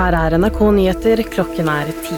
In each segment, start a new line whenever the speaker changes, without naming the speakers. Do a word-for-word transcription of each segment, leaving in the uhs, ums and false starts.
Her er N R K Nyheter, klokken er ti.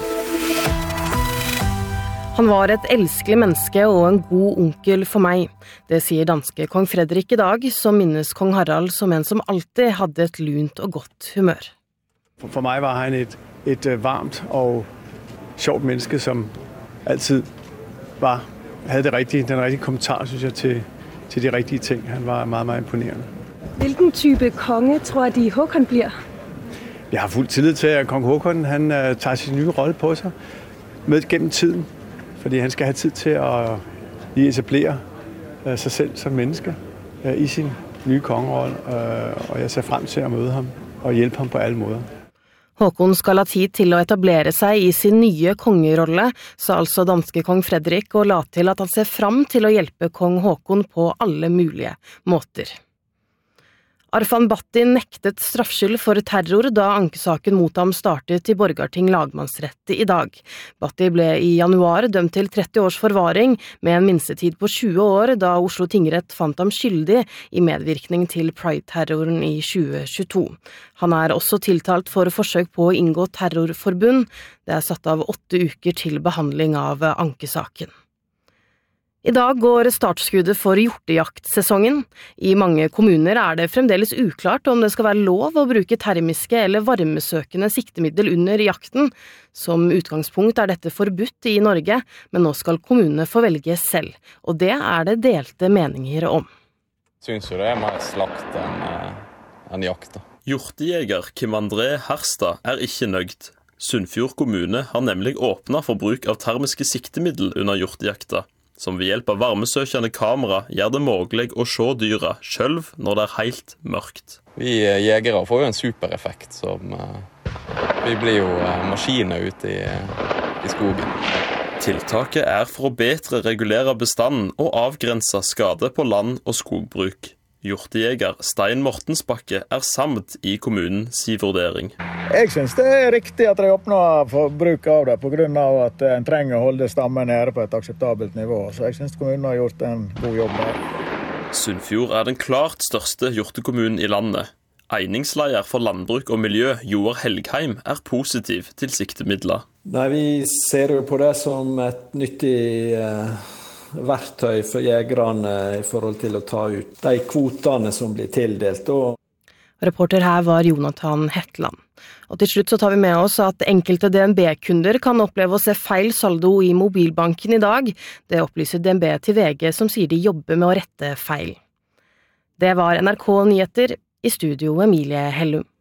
Han var et elskelig menneske og en god onkel for meg. Det sier danske kong Frederik i dag, som minnes kong Harald som en som alltid hadde et lunt og godt humør.
For meg var han et, et varmt og sjovt menneske, som altid var, havde det rigtige, den rigtige kommentar, synes jeg, til, til de rigtige ting. Han var meget, meget imponerende.
Hvilken type konge tror de Håkon bliver?
Jeg har fuld tillid til, at kong Håkon han, uh, tager sin nye rolle på sig med gennem tiden. Fordi han skal have tid til at lige etablere uh, sig selv som menneske uh, i sin nye kongerolle. Uh, og jeg ser frem til at møde ham og hjælpe ham på alle måder.
Håkon skal ha tid til å etablere seg i sin nye kongerolle, sa altså danske kong Frederik, og la til at han ser frem til å hjelpe kong Håkon på alle mulige måter. Arfan Bhatti nektet straffskyld for terror da ankesaken mot ham startet i Borgarting lagmannsrett i dag. Bhatti ble i januar dømt til tretti års forvaring med en minstetid på tjue år da Oslo tingrett fant ham skyldig i medvirkning til Pride-terroren i tjue tjueto. Han er også tiltalt for forsøk på å inngå terrorforbund. Det er satt av åtte uker til behandling av ankesaken. I dag går startskuddet for hjortejaktsesongen. I mange kommuner er det fremdeles uklart om det skal være lov å bruke termiske eller varmesøkende siktemiddel under jakten. Som utgangspunkt er dette forbudt i Norge, men nå skal kommunene få velge selv, og det er det delte meninger om.
Synes jo det er mer slakt enn, enn jakt.
Hjortejeger Kim André Herstad er ikke nøyd. Sunnfjord kommune har nemlig åpnet for bruk av termiske siktemiddel under hjortejakta, som ved hjelp av varmesøkende kamera gjør det mulig å se dyra selv når det er helt mørkt.
Vi jegere får jo en supereffekt, som vi blir jo maskiner ute i, i skogen.
Tiltaket er for å bedre regulere bestanden og avgrense skade på land- og skogbruk. Hjortejeger Stein Mortensbakke er samt i kommunen si vurdering.
Jeg synes det er riktig at de åpner for bruk av det, på grunn av at en trenger å holde stammen nede på et akseptabelt nivå. Så jeg synes kommunen har gjort en god jobb der.
Sunnfjord er den klart største hjortekommunen i landet. Einingsleier for landbruk og miljø, Joar Helgheim, er positiv til siktemidler.
Nei, vi ser jo på det som et nyttig eh, verktøy for jegerne i forhold til å ta ut de kvotene som blir tildelt. Og
Reporter her var Jonathan Hetland. Og til slutt så tar vi med oss at enkelte D N B-kunder kan oppleve å se feil saldo i mobilbanken i dag. Det opplyser D N B til V G, som sier de jobber med å rette feil. Det var N R K Nyheter, i studio Emilie Hellum.